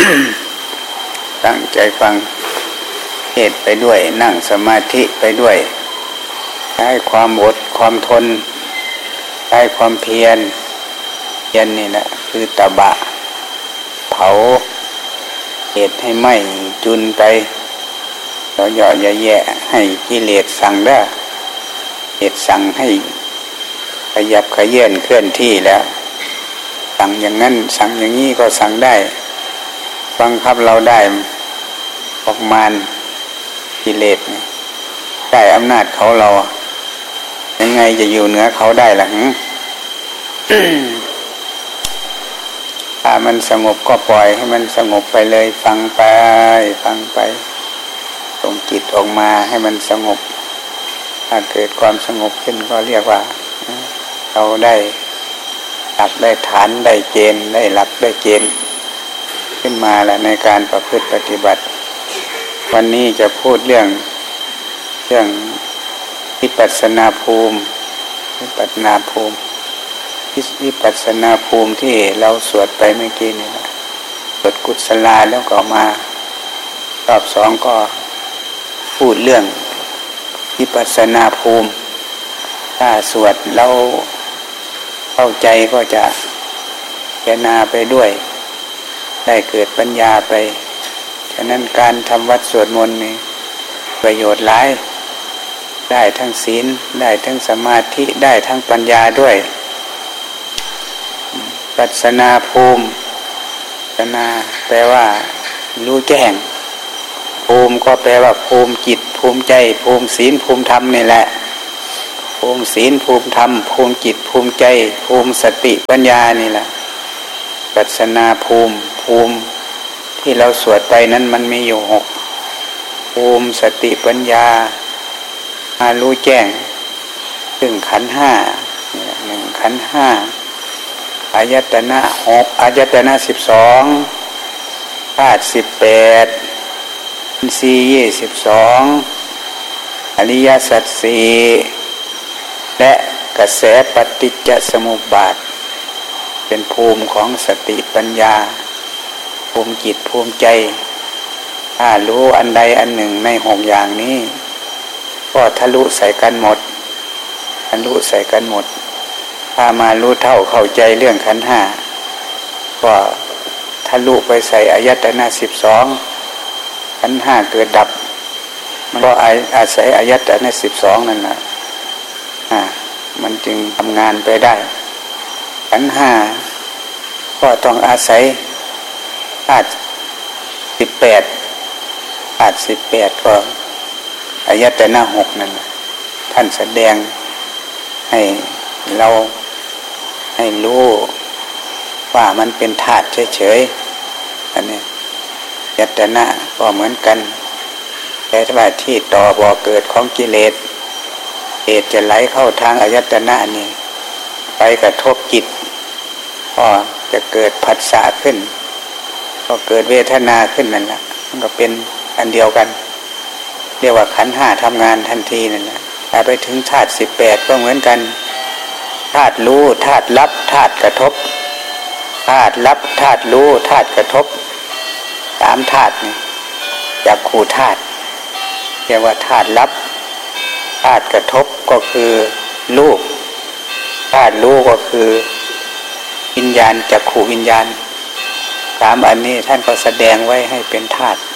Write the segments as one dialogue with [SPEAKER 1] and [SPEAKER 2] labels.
[SPEAKER 1] ตั้งใจฟังเทศไปด้วยนั่งสมาธิไปด้วยใช้ความอดความทนใช้ความเพียรนี่แหละคือตบะเผาเหตุให้ไหม้จุนไปย่อๆแย่ๆให้กิเลสสั่งได้เหตุสั่งให้ขยับขยื่นเคลื่อนที่แล้วสั่งอย่างนั้นสั่งอย่างนี้ก็สั่งได้บังคับเราได้ออกมานกิเลสได้อำนาจเขาเรายังไงจะอยู่เหนือเขาได้ล่ะ ถ้ามันสงบก็ปล่อยให้มันสงบไปเลยฟังไปส่งจิตออกมาให้มันสงบถ้าเกิดความสงบขึ้นก็เรียกว่าเราได้หลักได้ฐานได้เกณฑ์ได้หลักได้เกณฑ์ขึ้นมาแล้วในการประพฤติปฏิบัติวันนี้จะพูดเรื่องวิปัสสนาภูมิวิปัสสนาภูมิที่เราสวดไปเมื่อกี้นี่นะสวดกุศลาแล้วก็มารอบสองก็พูดเรื่องวิปัสสนาภูมิถ้าสวดเราเข้าใจก็จะพิจารณาไปด้วยได้เกิดปัญญาไปฉะนั้นการทำวัดสวดมนต์นี่ประโยชน์หลายได้ทั้งศีลได้ทั้งสมาธิได้ทั้งปัญญาด้วยวิปัสสนาภูมิปัสสนาแปลว่ารู้แจ้งภูมิก็แปลว่าภูมิจิตภูมิใจภูมิศีลภูมิธรรมนี่แหละภูมิศีลภูมิธรรมภูมิจิตภูมิใจภูมิสติปัญญานี่แหละวิปัสสนาภูมิที่เราสวดไปนั้นมันมีอยู่6ภูมิสติปัญญามารู้แจ้งซึ่งขันธ์5 1ขันธ์5อายตนะ6อายตนะ12ธาตุ18อินทรีย์22อริยสัจ4และกระแสปฏิจจสมุปบาทเป็นภูมิของสติปัญญาภูมิจิตภูมิใจถ้ารู้อันใดอันหนึ่งใน6อย่างนี้ก็ทะลุใส่กันหมดถ้ามารู้เท่าเข้าใจเรื่องขันธ์5ก็ทะลุไปใส่อายตนะ12ขันธ์5เกิดดับมันก็อาศัยอายตนะ12นั่นน่ะมันจึงทำงานไปได้ขันธ์5ก็ต้องอาศัยธาตุ18ก็อายตนะ6นั่นท่านแสดงให้เราให้รู้ว่ามันเป็นธาตุเฉยๆอันนี้อายตนะก็เหมือนกันแต่ว่าที่ต่อบ่อเกิดของกิเลสเหตุจะไหลเข้าทางอายตนะนี่ไปกระทบจิตก็จะเกิดผัสสะขึ้นก็เกิดเวทนาขึ้นนั่นแหละมันก็เป็นอันเดียวกันเรียกว่าขันธ์5ทำงานทันทีนั่นแหละถ้าไปถึงธาตุ18ก็เหมือนกันธาตุรู้ธาตุรับธาตุกระทบธาตุรับธาตุรู้ธาตุกระทบ3ธาตุนี่จักขุธาตุเรียกว่าธาตุรับธาตุกระทบก็คือรูปธาตุรู้ก็คือวิญญาณจักขุวิญญาณ3อันนี้ท่านก็แสดงไว้ให้เป็นธาตุ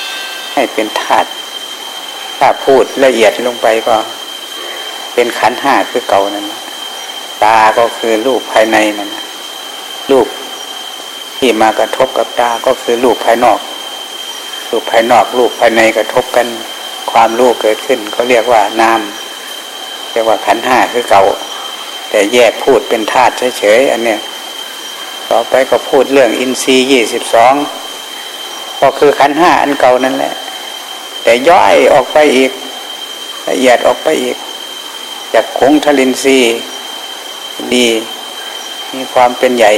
[SPEAKER 1] ถ้าพูดละเอียดลงไปก็เป็นขันธ์5คือเก่านั่นตาก็คือรูปภายในนั่นรูปที่มากระทบกับตาก็คือรูปภายนอกรูปภายนอกรูปภายในกระทบกันความรู้เกิดขึ้นเขาเรียกว่านามเรียกว่าขันธ์5คือเก่าแต่แยกพูดเป็นธาตุเฉยๆอันเนี้ยต่อไปก็พูดเรื่องอินทรีย์22ก็คือขันธ์5อันเก่านั่นแหละแต่ย่อยออกไปอีกละเอียดออกไปอีกจากคงทลินทรีย์ดีมีความเป็นใหญ่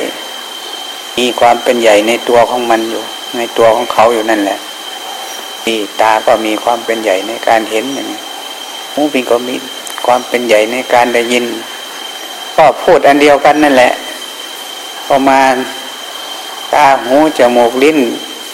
[SPEAKER 1] ในตัวของมันอยู่ในตัวของเขาอยู่นั่นแหละดีตาก็มีความเป็นใหญ่ในการเห็นอย่างนี้หูก็มีความเป็นใหญ่ในการได้ยินก็พูดอันเดียวกันนั่นแหละประมาณตาหูจมูกลิ้น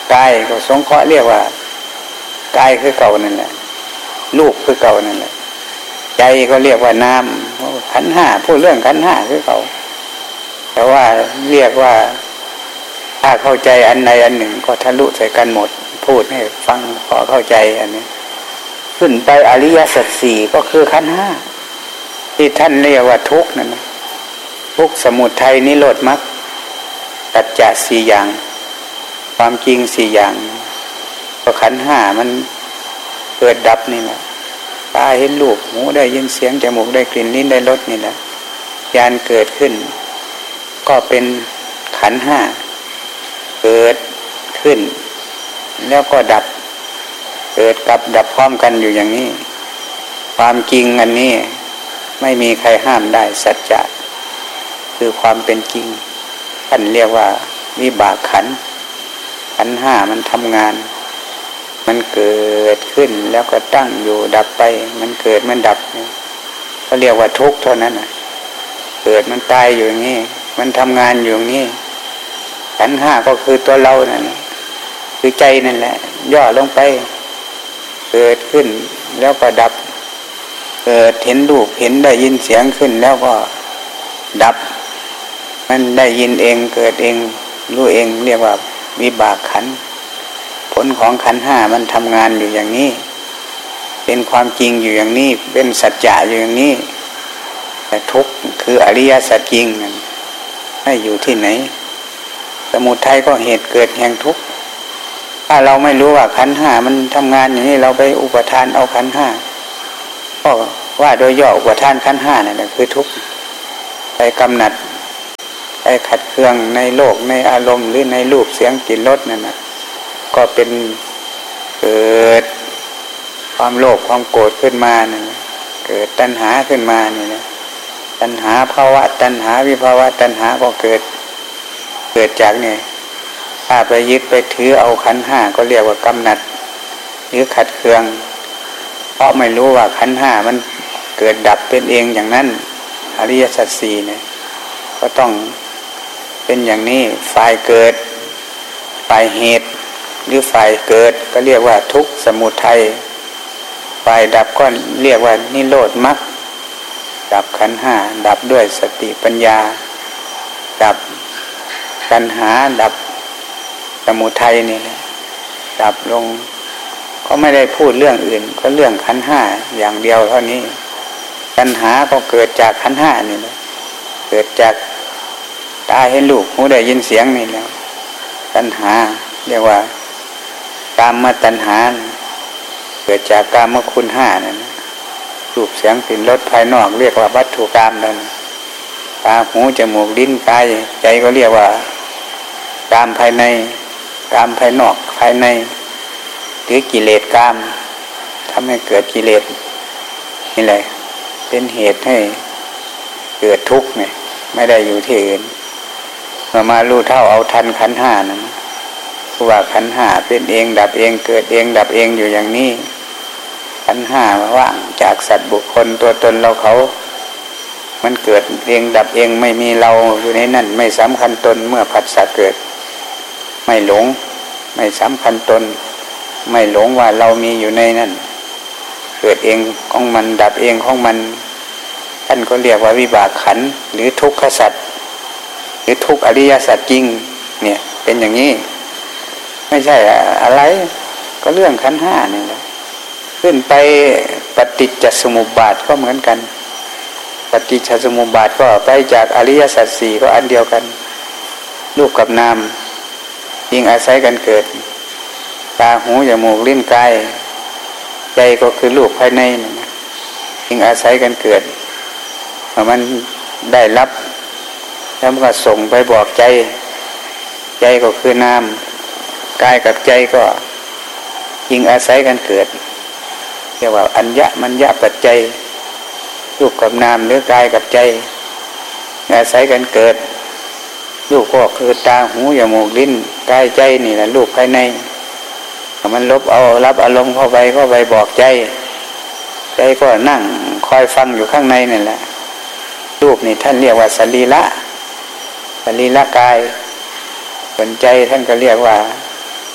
[SPEAKER 1] กายก็สงเคราะห์เรียกว่ากายคือเก่านั่นแหละรูปคือเก่านั่นแหละใจก็เรียกว่านามขันธ์ห้าพูดเรื่องขันธ์ห้าคือเก่าแต่ว่าเรียกว่าถ้าเข้าใจอันใดอันหนึ่งก็ทะลุใส่กันหมดพูดให้ฟังขอเข้าใจอันนี้ขึ้นไปอริยสัจสี่ก็คือขันธ์ห้าที่ท่านเรียกว่าทุกข์นั่นนะทุกข์สมุทัยนิโรธมรรคสัจจะสี่อย่างความจริงสี่อย่างก็ขันธ์ห้ามันเกิดดับนี่แหละตาเห็นรูปหูได้ยินเสียงจมูกได้กลิ่นลิ้นได้รสนี่แหละญาณเกิดขึ้นก็เป็นขันธ์ห้าเกิดขึ้นแล้วก็ดับเกิดกับดับพร้อมกันอยู่อย่างนี้ความจริงอันนี้ไม่มีใครห้ามได้สัจจะคือความเป็นจริงท่านเรียกว่าวิบากขันธ์ขันธ์ห้ามันทำงานมันเกิดขึ้นแล้วก็ตั้งอยู่ดับไปมันเกิดมันดับเขาเรียกว่าทุกข์เท่านั้นนะเกิดมันตายอยู่อย่างนี้มันทำงานอยู่อย่างนี้ขันธ์ห้าก็คือตัวเรานั่นคือใจนั่นแหละย่อลงไปเกิดขึ้นแล้วก็ดับเกิดเห็นรูปเห็นได้ยินเสียงขึ้นแล้วก็ดับมันได้ยินเองเกิดเองรู้เองเรียกว่าวิบากขันธ์ผลของขันธ์ห้ามันทำงานอยู่อย่างนี้เป็นความจริงอยู่อย่างนี้เป็นสัจจะอยู่อย่างนี้แต่ทุกข์คืออริยสัจจริงนั่นให้อยู่ที่ไหนสมุทัยก็เหตุเกิดแห่งทุกข์ถ้าเราไม่รู้ว่าขันธ์ห้ามันทำงานอย่างนี้เราไปอุปทานเอาขันธ์ห้าก็ว่าโดยย่ออุปทานขันธ์ห้านั่นแหละคือทุกข์ไปกำหนัดไปขัดเคืองในโลกในอารมณ์หรือในรูปเสียงกลิ่นรสนั่นนะก็เป็นเกิดความโลภความโกรธขึ้นมานั่นเกิดตัณหาขึ้นมานี่นะตัณหาภาวะตัณหาวิภาวะตัณหาก็เกิดจากนี่ถ้าไปยึดไปถือเอาขันธ์ห้าก็เรียกว่ากำหนัดหรือขัดเคืองเพราะไม่รู้ว่าขันธ์ห้ามันเกิดดับเป็นเองอย่างนั้นอริยสัจสี่เนี่ยก็ต้องเป็นอย่างนี้ฝ่ายเกิดฝ่ายเหตุหรือฝ่ายเกิดก็เรียกว่าทุกข์สมุทัยฝ่ายดับก็เรียกว่านิโรธมรรคดับขันธ์ห้าดับด้วยสติปัญญาดับตัณหาดับสมุทัยนี่แหละดับลงก็ไม่ได้พูดเรื่องอื่นก็เรื่องขันธ์ห้าอย่างเดียวเท่านี้ตัณหาก็เกิดจากขันธ์ห้านี่แหละเกิดจากตาเห็นรูปหูได้ยินเสียงนี่แหละตัณหาเรียกว่ากามตัณหาเกิดจากกามคุณห้านั่นรูปเสียงกลิ่นรสภายนอกเรียกว่าวัตถุกามนั่นตาหูจมูกลิ้นกายใจก็เรียกว่ากามภายในกามภายนอกภายในหรือกิเลสกามทำให้เกิดกิเลสนี่แหละเป็นเหตุให้เกิดทุกข์เนี่ยไม่ได้อยู่ที่อื่นมารู้เท่าเอาทันขันธ์ห้านั้นว่าขันธ์ห้าเป็นเองดับเองเกิดเองดับเองอยู่อย่างนี้ขันธ์ห้าว่างจากสัตว์บุคคลตัวตนเราเขามันเกิดเองดับเองไม่มีเราอยู่ในนั้นไม่สำคัญตนเมื่อผัสสะเกิดไม่หลงไม่สำคัญตนไม่หลงว่าเรามีอยู่ในนั้นเกิดเองของมันดับเองของมันท่านก็เรียกว่าวิบากขันธ์หรือทุกขสัจหรือทุกอริยสัจจริงเนี่ยเป็นอย่างนี้ไม่ใช่อะไรก็เรื่องขันธ์ห้านี่แหละขึ้นไปปฏิจจสมุปบาทก็เหมือนกันปฏิจจสมุปบาทก็ไปจากอริยสัจสี่ก็อันเดียวกันรูปกับนามยิ่งอาศัยกันเกิดตาหูจมูกลิ้นกายใจก็คือรูปภายในยิ่งอาศัยกันเกิดเมื่อมันได้รับแล้วมันก็ส่งไปบอกใจใจก็คือนามกายกับใจก็ยิ่งอาศัยกันเกิดเรียกว่าอัญญมัญญปัจจัยรูปกับนามหรือกายกับใจอาศัยกันเกิดรูปก็คือตาหูจมูกลิ้นกายใจนี่แหละรูปภายในมันรับอารมณ์เข้าไปบอกใจก็นั่งคอยฟังอยู่ข้างในนั่นแหละรูปนี่ท่านเรียกว่าสรีระกายส่วนใจท่านก็เรียกว่า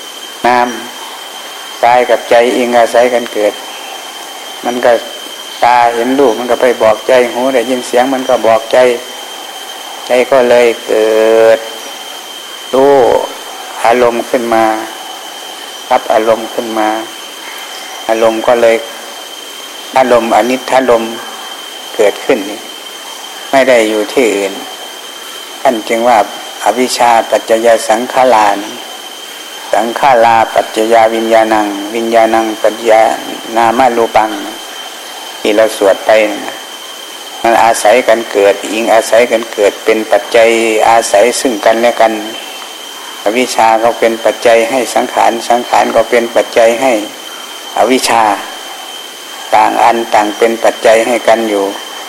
[SPEAKER 1] น้ำกายกับใจอิงอาศัยกันเกิดมันก็ตาเห็นรูปมันก็ไปบอกใจหูได้ยินเสียงมันก็บอกใจใจก็เลยเกิดรู้อารมณ์ขึ้นมารับอารมณ์ขึ้นมาอารมณ์ก็เลยอารมณ์อนิจจารมณ์เกิดขึ้นไม่ได้อยู่ที่อื่นท่านจึงว่าอวิชชาปัจจยสังขาราสังขาราปัจจยวิญญาณังวิญญาณังปัจจยนามรูปังที่เราสวดไปมันอาศัยกันเกิดอิงอาศัยกันเกิดเป็นปัจจัยอาศัยซึ่งกันและกันอวิชชาก็เป็นปัจจัยให้สังขารสังขารก็เป็นปัจจัยให้อวิชชาต่างอันต่างเป็นปัจจัยให้กันอยู่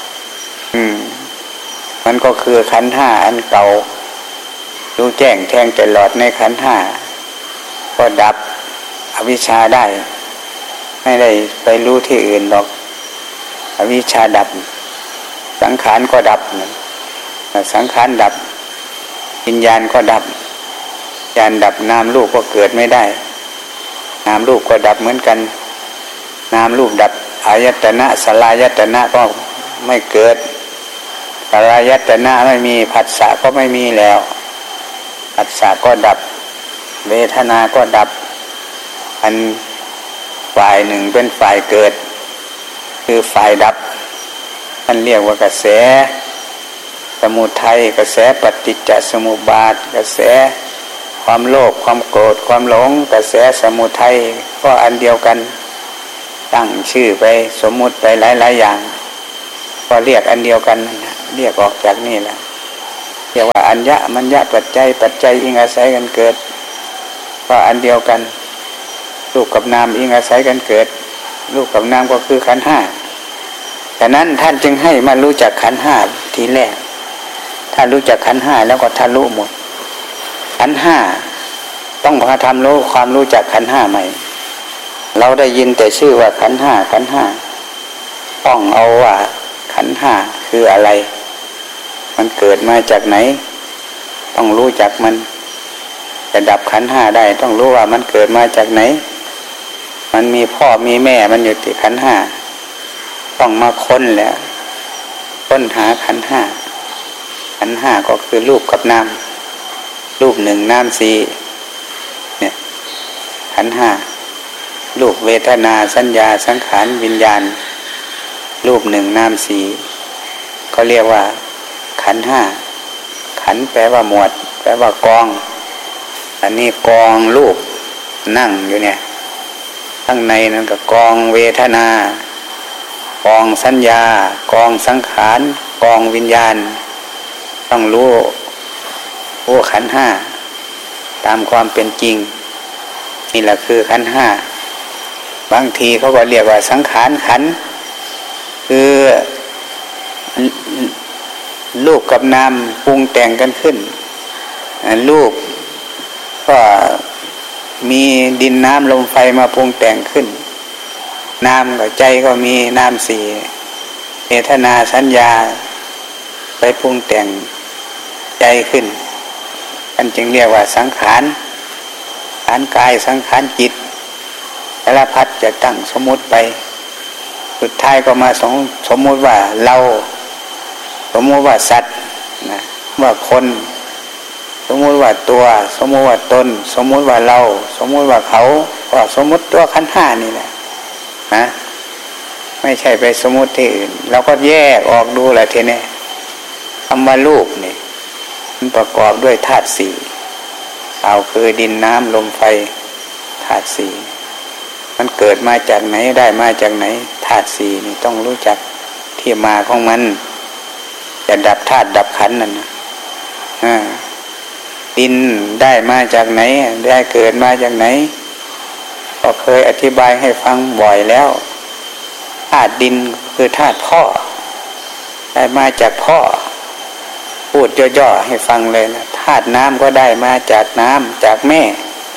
[SPEAKER 1] มันก็คือขันธ์ห้าอันเก่ารู้แจ้งแทงตลอดในขันธ์ห้าก็ดับอวิชชาได้ไม่ได้ไปรู้ที่อื่นหรอกอวิชชาดับสังขารก็ดับสังขารดับวิญญาณก็ดับญาณดับนามรูปก็เกิดไม่ได้นามรูปก็ดับเหมือนกันนามรูปดับอายตนะสลายตนะก็ไม่เกิดสลายตนะไม่มีผัสสะก็ไม่มีแล้วผัสสะก็ดับเวทนาก็ดับอันฝ่ายหนึ่งเป็นฝ่ายเกิดคือฝ่ายดับท่านเรียกว่ากระแสสมุทัยกระแสปฏิจจสมุปบาทกระแสความโลภความโกรธความหลงกระแสสมุทัยก็อันเดียวกันตั้งชื่อไปสมมุติไปหลายๆอย่างก็เรียกอันเดียวกันเรียกออกจากนี่แหละเรียกว่าอัญญมัญญปัจจัยปัจจัยอิงอาศัยกันเกิดก็อันเดียวกันรูปกับนามอิงอาศัยกันเกิดรูปกับนามก็คือขันธ์ห้าแต่นั้นท่านจึงให้มารู้จักขันธ์ห้าทีแรกถ้ารู้จักขันธ์ห้าแล้วก็ทะลุหมดขันธ์ห้าต้องพาทำรู้ความรู้จักขันธ์ห้าใหม่เราได้ยินแต่ชื่อว่าขันธ์ห้าขันธ์ห้าต้องเอาว่าขันธ์ห้าคืออะไรมันเกิดมาจากไหนต้องรู้จักมันจะดับขันธ์ห้าได้ต้องรู้ว่ามันเกิดมาจากไหนมันมีพ่อมีแม่มันอยู่ที่ขันธ์ห้าต้องมาค้นแหละค้นหาขันธ์ห้าขันธ์ห้าก็คือรูปกับนามรูปหนึ่งนามสี่เนี่ยขันธ์ห้ารูปเวทนาสัญญาสังขารวิญญาณรูปหนึ่งนามสี่ก็เรียกว่าขันธ์ห้าขันธ์แปลว่าหมวดแปลว่ากองอันนี้กองรูปนั่งอยู่เนี่ยข้างในนั้นก็กองเวทนากองสัญญากองสังขารกองวิญญาณต้องรู้ขันธ์ห้าตามความเป็นจริงนี่แหละคือขันธ์ห้าบางทีเขาก็เรียกว่าสังขารขันธ์คือรูปกับนามปรุงแต่งกันขึ้นรูปก็มีดินน้ำลมไฟมาปรุงแต่งขึ้นนามกับใจก็มีนามสี่เวทนาสัญญาไปปรุงแต่งใจขึ้นกันจึงเรียกว่าสังขารขันธ์กายสังขารจิตสารพัดจะตั้งสมมุติไปสุดท้ายก็มาสมมุติว่าเราสมมุติว่าสัตว์นะว่าคนสมมุติว่าตัวสมมุติว่าตนสมมุติว่าเราสมมุติว่าเขาก็สมมุติตัวขันธ์ห้านี่แหละนะไม่ใช่ไปสมมุติที่อื่นเราก็แยกออกดูแหละทีนี้คำว่ารูปนี่มันประกอบด้วยธาตุสี่เอาคือดินน้ำลมไฟธาตุสี่มันเกิดมาจากไหนได้มาจากไหนธาตุสี่นี่ต้องรู้จักที่มาของมันจะดับธาตุดับขันธ์นั่นนะดินได้มาจากไหนได้เกิดมาจากไหนก็เคยอธิบายให้ฟังบ่อยแล้วธาตุดินคือธาตุพ่อได้มาจากพ่อพูดย่อๆให้ฟังเลยนะธาตุน้ำก็ได้มาจากน้ำจากแม่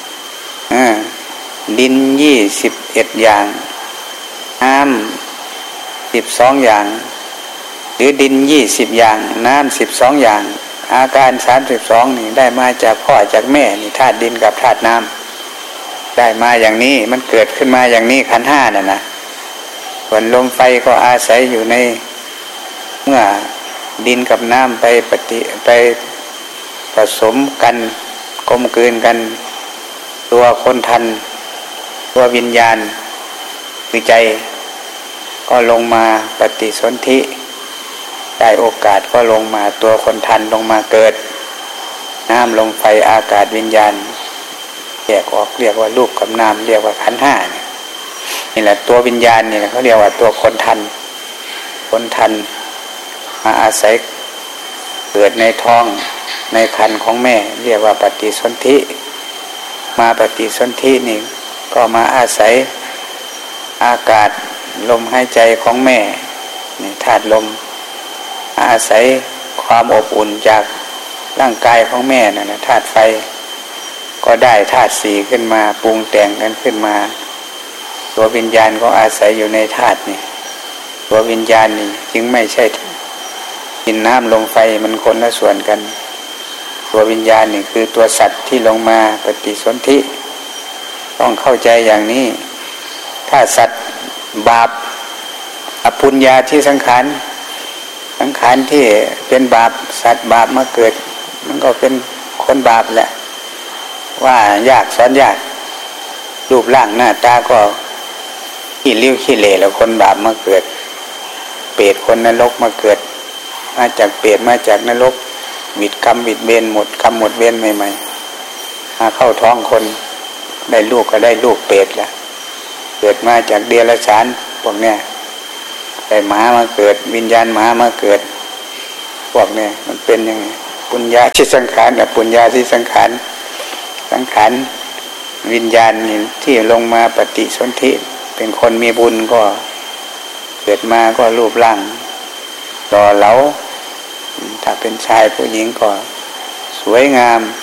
[SPEAKER 1] ดิน21อย่างน้ำ12อย่างหรือดิน20อย่างน้ำ12อย่างอาการ32นี่ได้มาจากพ่อจากแม่นี่ธาตุดินกับธาตุน้ำได้มาอย่างนี้มันเกิดขึ้นมาอย่างนี้ขันธ์ห้าน่ะนะส่วนลมไฟก็อาศัยอยู่ในเมื่อดินกับน้ำไปผสมกันกลมกลืนกันตัวคนทันตัววิญญาณคือใจก็ลงมาปฏิสนธิได้โอกาสก็ลงมาตัวคนทันลงมาเกิดน้ำลมไฟอากาศวิญญาณแยกออกเรียกว่ารูปกับนามเรียกว่าขันธ์ห้านี่แหละตัววิญญาณนี่เขาเรียกว่าตัวคนทันมาอาศัยเกิดในท้องในครรภ์ของแม่เรียกว่าปฏิสนธิมาปฏิสนธินี่ก็มาอาศัยอากาศลมหายใจของแม่นี่ธาตุลมอาศัยความอบอุ่นจากร่างกายของแม่นั่นนะธาตุไฟก็ได้ธาตุสี่ขึ้นมาปรุงแต่งกันขึ้นมาตัววิญญาณก็อาศัยอยู่ในธาตุนี่ตัววิญญาณนี่จึงไม่ใช่ดินน้ำลมไฟมันคนละส่วนกันตัววิญญาณนี่คือตัวสัตว์ที่ลงมาปฏิสนธิต้องเข้าใจอย่างนี้ถ้าสัตว์บาปอปุญญาที่สังขารที่เป็นบาปสัตว์บาปมาเกิดมันก็เป็นคนบาปแหละว่ายากสอนยากรูปร่างหน้าตาก็ขี้ริ้วขี้เหร่แล้วคนบาปมาเกิดเปรตคนนรกมาเกิดมาจากเปรตมาจากนรกวิดกรรมวิดเบนหมดกรรมหมดเวรใหม่ๆมาเข้าท้องคนได้ลูกก็ได้ลูกเปรตละเกิดมาจากเดรัจฉานพวกเนี้ยได้หมามาเกิดวิญญาณหมามาเกิดพวกเนี้ยมันเป็นยังไงปุญญาที่สังขารกับปุญญาที่สังขารวิญญาณนี่ที่ลงมาปฏิสนธิเป็นคนมีบุญก็เกิดมาก็รูปร่างหล่อเหลาถ้าเป็นชายผู้หญิงก็สวยงาม